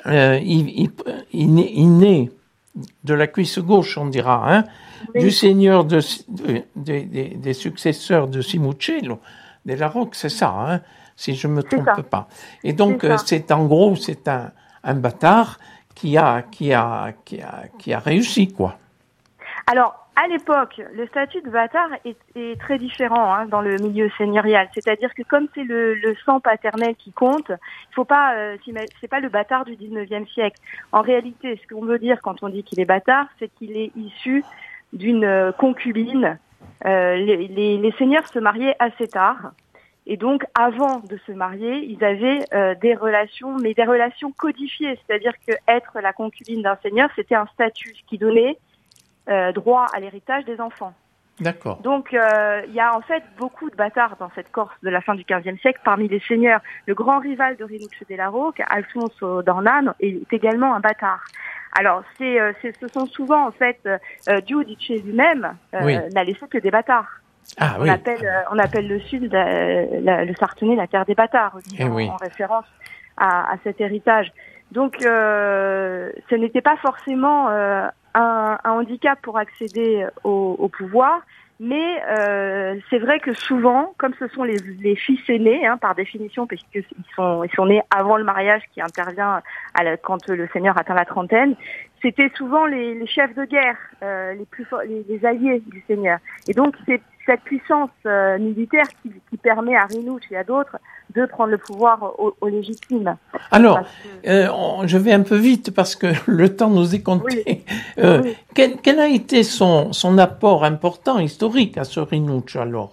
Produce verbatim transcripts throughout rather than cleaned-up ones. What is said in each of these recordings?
euh, il, il, il, naît, il naît de la cuisse gauche, on dira, hein, oui. du seigneur de, de, de, de, des successeurs de Simucello, de la Rocque, c'est ça, hein, si je me trompe pas. Et donc, c'est, c'est en gros, c'est un, un bâtard qui a, qui a, qui a, qui a réussi, quoi. Alors, à l'époque, le statut de bâtard est, est très différent hein, dans le milieu seigneurial. C'est-à-dire que comme c'est le, le sang paternel qui compte, il faut pas, euh, c'est pas le bâtard du dix-neuvième siècle. En réalité, ce qu'on veut dire quand on dit qu'il est bâtard, c'est qu'il est issu d'une euh, concubine. Euh, les, les, les seigneurs se mariaient assez tard. Et donc, avant de se marier, ils avaient euh, des relations, mais des relations codifiées. C'est-à-dire que être la concubine d'un seigneur, c'était un statut qui donnait Euh, droit à l'héritage des enfants. D'accord. Donc, euh, il y a en fait beaucoup de bâtards dans cette Corse de la fin du quinzième siècle parmi les seigneurs. Le grand rival de Rinuccio della Rocca, Alfonso d'Ornano, est également un bâtard. Alors, c'est, euh, c'est, ce sont souvent en fait euh, Giudice lui-même euh, oui. n'a laissé que des bâtards. Ah, on oui. appelle, euh, on appelle le sud, la, la, le Sarthenay, la terre des bâtards aussi, eh en, oui. en référence à, à cet héritage. Donc, euh, ce n'était pas forcément euh, un, un handicap pour accéder au, au pouvoir, mais euh, c'est vrai que souvent, comme ce sont les, les fils aînés, hein, par définition, puisqu'ils sont, ils sont nés avant le mariage qui intervient à la, quand le seigneur atteint la trentaine, c'était souvent les, les chefs de guerre, euh, les plus forts, les, les alliés du seigneur. Et donc, c'est cette puissance euh, militaire qui, qui permet à Rinuccio et à d'autres de prendre le pouvoir au, au légitime. Alors, que... euh, on, je vais un peu vite parce que le temps nous est compté. Oui. Euh, oui. quel, quel a été son, son apport important historique à ce Rinuccio alors,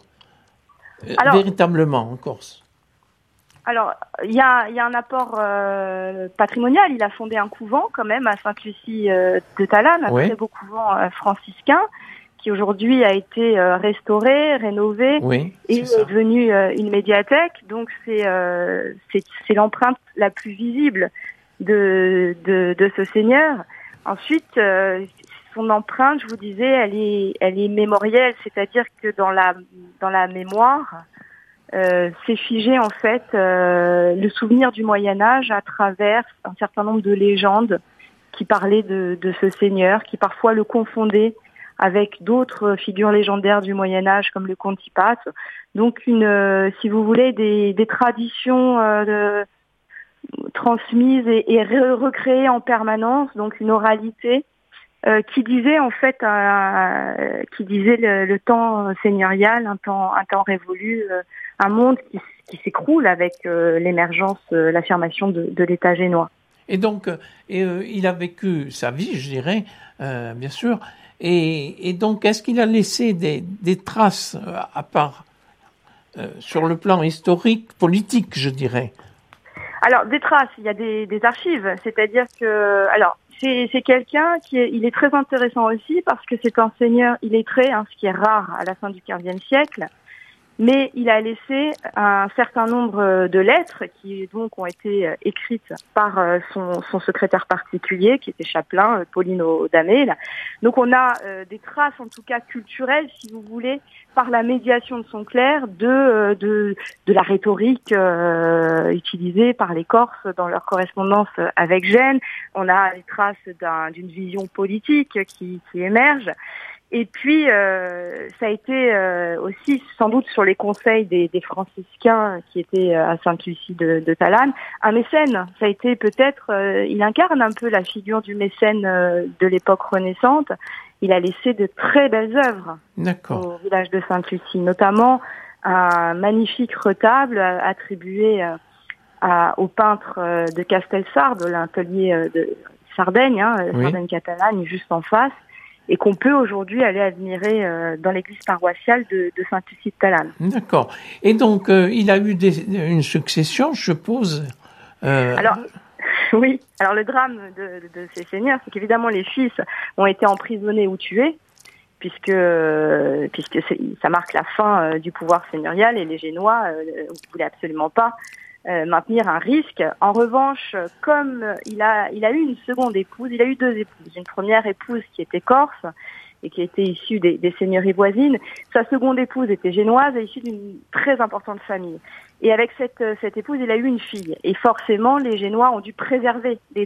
alors véritablement en Corse? Alors, il y a, y a un apport euh, patrimonial. Il a fondé un couvent quand même à Sainte-Lucie euh, de Talane, un oui. très beau couvent euh, franciscain, qui aujourd'hui a été euh, restauré, rénové oui, et est, est devenu euh, une médiathèque. Donc c'est, euh, c'est c'est l'empreinte la plus visible de de, de ce seigneur. Ensuite, euh, son empreinte, je vous disais, elle est elle est mémorielle, c'est-à-dire que dans la dans la mémoire, euh, c'est figé en fait euh, le souvenir du Moyen Âge à travers un certain nombre de légendes qui parlaient de de ce seigneur, qui parfois le confondaient avec d'autres figures légendaires du Moyen-Âge comme le Contipat. Donc, une, euh, si vous voulez, des, des traditions euh, de, transmises et, et re- recréées en permanence, donc une oralité euh, qui disait en fait, euh, qui disait le, le temps seigneurial, un temps, un temps révolu, euh, un monde qui, qui s'écroule avec euh, l'émergence, euh, l'affirmation de, de l'État génois. Et donc, euh, et, euh, il a vécu sa vie, je dirais, euh, bien sûr. Et, et donc, est-ce qu'il a laissé des, des traces euh, à part euh, sur le plan historique, politique, je dirais? Alors, des traces, il y a des, des archives. C'est-à-dire que, alors, c'est, c'est quelqu'un qui est, il est très intéressant aussi parce que c'est un seigneur illettré, hein, ce qui est rare à la fin du quinzième siècle. Mais il a laissé un certain nombre de lettres qui donc ont été écrites par son, son secrétaire particulier, qui était chapelain, Paulino Damel. Donc on a euh, des traces, en tout cas culturelles, si vous voulez, par la médiation de son clerc, de de, de la rhétorique euh, utilisée par les Corses dans leur correspondance avec Gênes. On a les traces d'un, d'une vision politique qui, qui émerge. Et puis, euh, ça a été euh, aussi sans doute sur les conseils des, des franciscains qui étaient à Sainte-Lucie de, de Talane, un mécène. Ça a été peut-être, euh, il incarne un peu la figure du mécène euh, de l'époque renaissante. Il a laissé de très belles œuvres D'accord. au village de Sainte-Lucie, notamment un magnifique retable attribué à, à, au peintre de Castelsardo, l'atelier de Sardaigne, hein, oui. Sardaigne Catalagne, juste en face, et qu'on peut aujourd'hui aller admirer euh, dans l'église paroissiale de, de Sainte-Lucie de Talane. D'accord. Et donc, euh, il a eu des, une succession, je suppose euh... Alors, oui. Alors, le drame de, de ces seigneurs, c'est qu'évidemment, les fils ont été emprisonnés ou tués, puisque, euh, puisque c'est, ça marque la fin euh, du pouvoir seigneurial, et les Génois euh, ne voulaient absolument pas Euh, maintenir un risque. En revanche, comme il a, il a eu une seconde épouse, il a eu deux épouses. Une première épouse qui était corse et qui était issue des, des seigneuries voisines. Sa seconde épouse était génoise et issue d'une très importante famille. Et avec cette, cette épouse, il a eu une fille. Et forcément, les Génois ont dû préserver les